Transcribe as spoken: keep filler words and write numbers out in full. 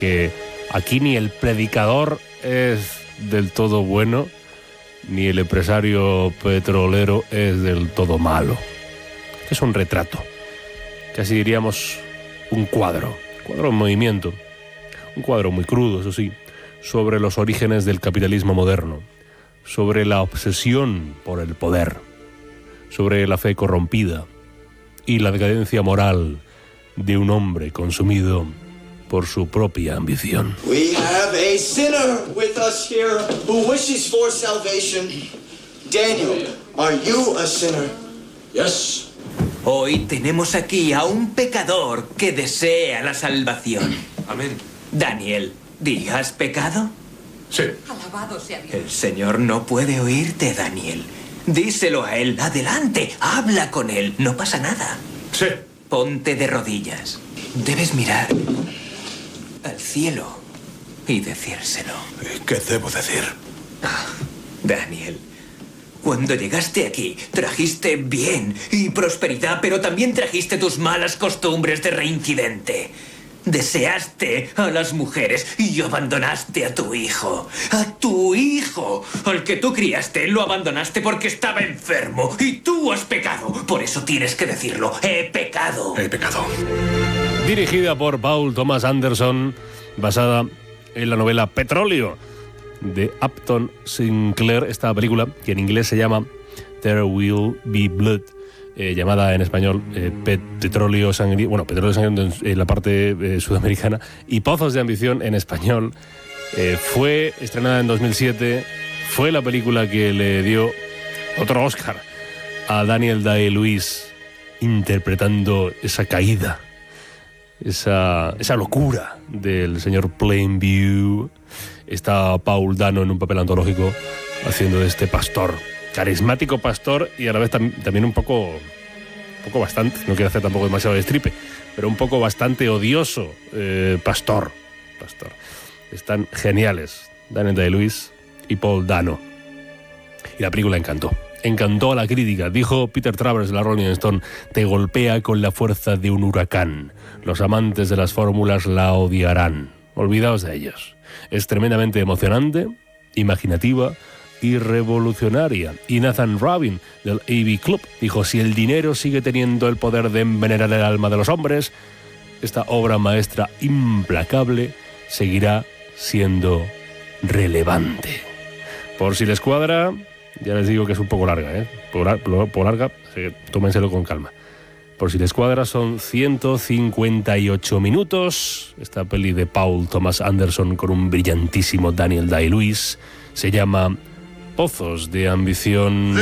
que aquí ni el predicador es del todo bueno, ni el empresario petrolero es del todo malo. Es un retrato, casi diríamos un cuadro, cuadro en movimiento, un cuadro muy crudo, eso sí, sobre los orígenes del capitalismo moderno, sobre la obsesión por el poder, sobre la fe corrompida y la decadencia moral de un hombre consumido por su propia ambición. We have a sinner with us here who wishes for salvation. Daniel, are you a sinner? Yes. Hoy tenemos aquí a un pecador que desea la salvación. Amén. Daniel, ¿di has pecado? Sí. Alabado sea Dios. El Señor no puede oírte, Daniel. Díselo a él. Adelante, habla con él. No pasa nada. Sí. Ponte de rodillas. Debes mirar al cielo y decírselo. ¿Qué debo decir? Ah, Daniel, cuando llegaste aquí, trajiste bien y prosperidad, pero también trajiste tus malas costumbres de reincidente. Deseaste a las mujeres y abandonaste a tu hijo. ¡A tu hijo! Al que tú criaste, lo abandonaste porque estaba enfermo. Y tú has pecado. Por eso tienes que decirlo. He pecado. He pecado. Dirigida por Paul Thomas Anderson, basada en la novela Petróleo de Upton Sinclair. Esta película, que en inglés se llama There Will Be Blood, Eh, llamada en español eh, Pet Petróleo Sangriento, bueno, Petróleo Sangriento en, en la parte eh, sudamericana, y Pozos de Ambición en español, eh, fue estrenada en dos mil siete, fue la película que le dio otro Oscar a Daniel Day-Lewis, interpretando esa caída, esa, esa locura del señor Plainview. Está Paul Dano en un papel antológico haciendo de este pastor, carismático pastor, y a la vez tam- también un poco, un poco bastante, no quiero hacer tampoco demasiado de stripe, pero un poco bastante odioso eh, pastor, pastor. Están geniales Daniel Day-Lewis y Paul Dano. Y la película encantó. Encantó a la crítica. Dijo Peter Travers de la Rolling Stone: te golpea con la fuerza de un huracán. Los amantes de las fórmulas la odiarán. Olvidaos de ellos. Es tremendamente emocionante, imaginativa y revolucionaria. Y Nathan Rabin del A V Club dijo: si el dinero sigue teniendo el poder de envenenar el alma de los hombres, esta obra maestra implacable seguirá siendo relevante. Por si les cuadra, ya les digo que es un poco larga, ¿eh? Por, por, por larga, así que tómenselo con calma. Por si les cuadra, son ciento cincuenta y ocho minutos. Esta peli de Paul Thomas Anderson con un brillantísimo Daniel Day-Lewis se llama Pozos de Ambición.